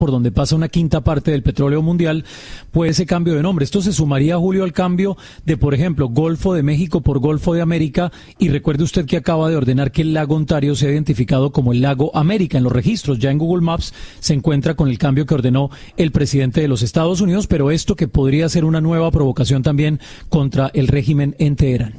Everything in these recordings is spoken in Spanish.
por donde pasa una quinta parte del petróleo mundial, pues ese cambio de nombre. Esto se sumaría, Julio, al cambio de, por ejemplo, Golfo de México por Golfo de América, y recuerde usted que acaba de ordenar que el lago Ontario sea identificado como el lago América en los registros. Ya en Google Maps se encuentra con el cambio que ordenó el presidente de los Estados Unidos, pero esto que podría ser una nueva provocación también contra el régimen en Teherán.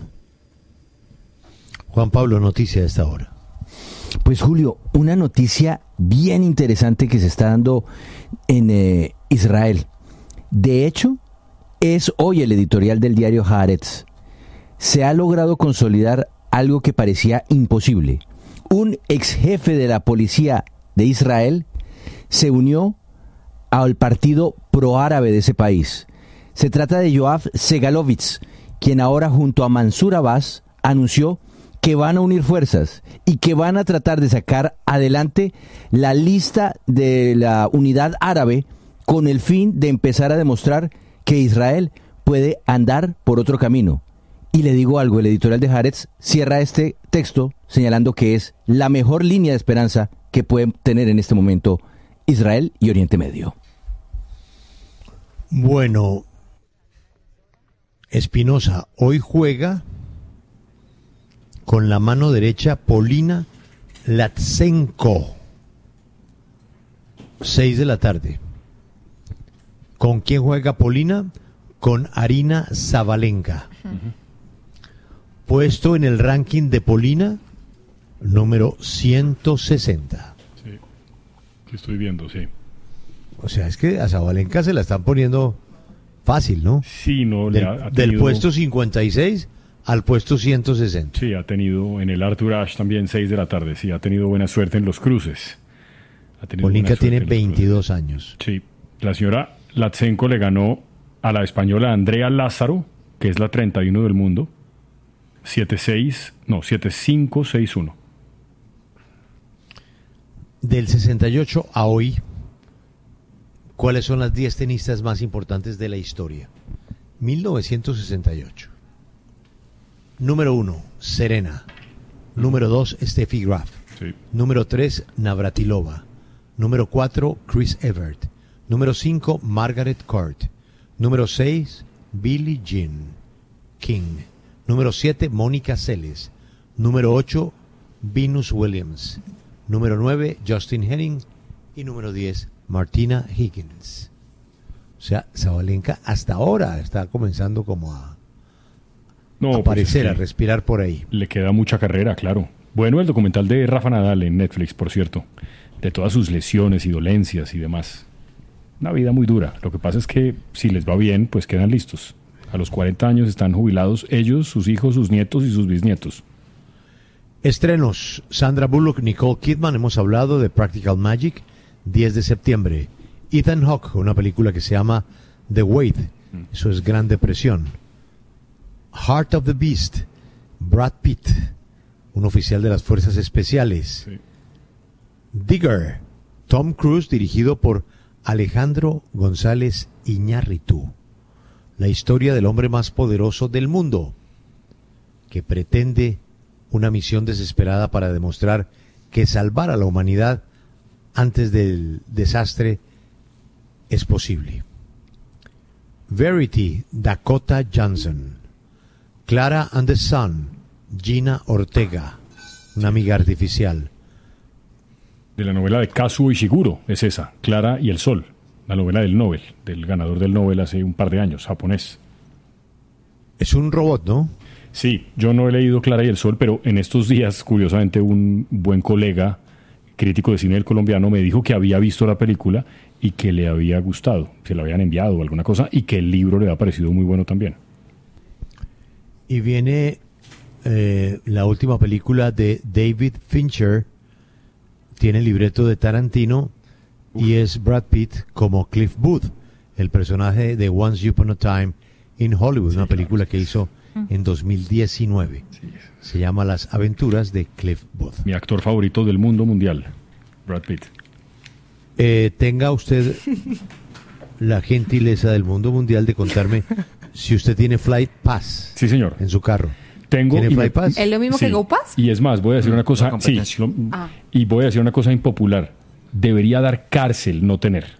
Juan Pablo, noticia de esta hora. Pues Julio, una noticia bien interesante que se está dando en Israel. De hecho, es hoy el editorial del diario Haaretz. Se ha logrado consolidar algo que parecía imposible. Un ex jefe de la policía de Israel se unió al partido proárabe de ese país. Se trata de Yoav Segalovitz, quien ahora junto a Mansur Abbas anunció que van a unir fuerzas y que van a tratar de sacar adelante la lista de la unidad árabe con el fin de empezar a demostrar que Israel puede andar por otro camino. Y le digo algo, el editorial de Haaretz cierra este texto señalando que es la mejor línea de esperanza que pueden tener en este momento Israel y Oriente Medio. Bueno, Espinosa hoy juega con la mano derecha Polina Latsenko, 6 de la tarde. ¿Con quién juega Polina? Con Arina Sabalenka. Puesto en el ranking de Polina, número 160. Sí, estoy viendo, sí. O sea, es que a Sabalenka se la están poniendo fácil, ¿no? Sí, no, del puesto 56 al puesto 160. Sí, ha tenido en el Arthur Ashe también 6 de la tarde. Sí, ha tenido buena suerte en los cruces. Polina tiene 22 años. Sí, la señora Latsenko le ganó a la española Andrea Lázaro, que es la 31 del mundo, 7-5-6-1. Del 68 a hoy, ¿cuáles son las 10 tenistas más importantes de la historia? 1968. Número 1, Serena. Número 2, Steffi Graf. Sí. Número 3, Navratilova. Número 4, Chris Evert. Número 5, Margaret Court. Número 6, Billie Jean King. Número 7, Mónica Seles. Número 8, Venus Williams. Número 9, Justin Henning. Y número 10, Martina Higgins. O sea, Sabalenka hasta ahora está comenzando como a aparecer, a respirar por ahí. Le queda mucha carrera, claro. Bueno, el documental de Rafa Nadal en Netflix, por cierto, de todas sus lesiones y dolencias y demás. Una vida muy dura. Lo que pasa es que si les va bien, pues quedan listos. A los 40 años están jubilados ellos, sus hijos, sus nietos y sus bisnietos. Estrenos: Sandra Bullock, Nicole Kidman. Hemos hablado de Practical Magic, 10 de septiembre. Ethan Hawke, una película que se llama The Wait. Eso es Gran Depresión. Heart of the Beast, Brad Pitt, un oficial de las Fuerzas Especiales. Sí. Digger, Tom Cruise, dirigido por Alejandro González Iñárritu. La historia del hombre más poderoso del mundo, que pretende una misión desesperada para demostrar que salvar a la humanidad antes del desastre es posible. Verity, Dakota Johnson. Clara and the Sun, Gina Ortega, una amiga artificial. De la novela de Kazuo Ishiguro, es esa, Clara y el Sol, la novela del Nobel, del ganador del Nobel hace un par de años, japonés. Es un robot, ¿no? Sí, yo no he leído Clara y el Sol, pero en estos días, curiosamente, un buen colega, crítico de cine del colombiano, me dijo que había visto la película y que le había gustado, se la habían enviado o alguna cosa, y que el libro le ha parecido muy bueno también. Y viene la última película de David Fincher, tiene el libreto de Tarantino. Y es Brad Pitt como Cliff Booth, el personaje de Once Upon a Time in Hollywood, una película que hizo en 2019. Se llama Las aventuras de Cliff Booth. Mi actor favorito del mundo mundial, Brad Pitt. Tenga usted la gentileza del mundo mundial de contarme si usted tiene Flight Pass. Sí, señor. En su carro. Tengo. ¿Tiene Flight Pass? ¿Es lo mismo que GoPass? Y es más, voy a decir una cosa. Sí, y voy a decir una cosa impopular. Debería dar cárcel no tener.